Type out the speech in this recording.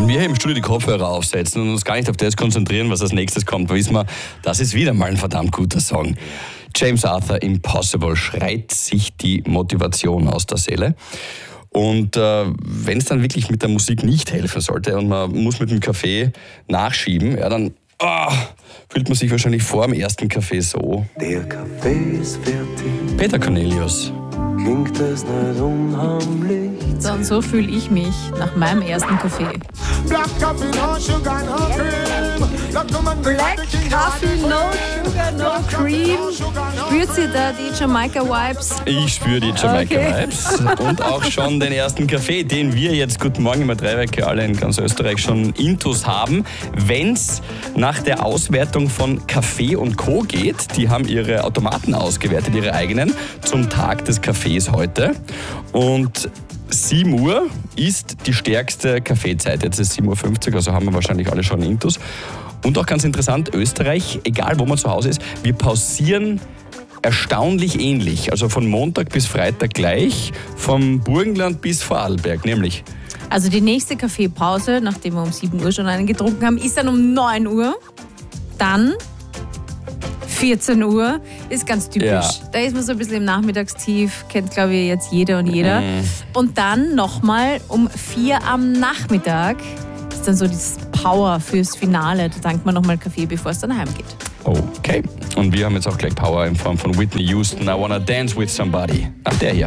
Wenn wir hier im Studio die Kopfhörer aufsetzen und uns gar nicht auf das konzentrieren, was als nächstes kommt, wissen wir, das ist wieder mal ein verdammt guter Song. James Arthur, Impossible, schreit sich die Motivation aus der Seele. Und wenn es dann wirklich mit der Musik nicht helfen sollte und man muss mit dem Kaffee nachschieben, ja, dann fühlt man sich wahrscheinlich vor dem ersten Kaffee so. Der Kaffee ist fertig. Peter Cornelius. Klingt es nicht unheimlich? So und so fühle ich mich nach meinem ersten Kaffee. Black Coffee, no sugar, no cream. Black Coffee, no sugar, no cream. Spürt ihr da die Jamaika-Vibes? Ich spüre die Jamaika-Vibes und auch schon den ersten Kaffee, den wir jetzt, guten Morgen, immer 3 Werke alle in ganz Österreich schon intus haben. Wenn's nach der Auswertung von Kaffee und Co. geht, die haben ihre Automaten ausgewertet, ihre eigenen, zum Tag des Kaffees heute. Und 7 Uhr ist die stärkste Kaffeezeit. Jetzt ist 7.50 Uhr, also haben wir wahrscheinlich alle schon intus. Und auch ganz interessant, Österreich, egal wo man zu Hause ist, wir pausieren erstaunlich ähnlich. Also von Montag bis Freitag gleich, vom Burgenland bis Vorarlberg, nämlich. Also die nächste Kaffeepause, nachdem wir um 7 Uhr schon einen getrunken haben, ist dann um 9 Uhr. Dann 14 Uhr, ist ganz typisch. Ja. Da ist man so ein bisschen im Nachmittagstief, kennt glaube ich jetzt jeder und jeder. Und dann nochmal um 4 am Nachmittag ist dann so dieses Power fürs Finale. Da tankt man nochmal Kaffee, bevor es dann heimgeht. Okay. Und wir haben jetzt auch gleich Power in Form von Whitney Houston, I Wanna Dance With Somebody. Nach der hier.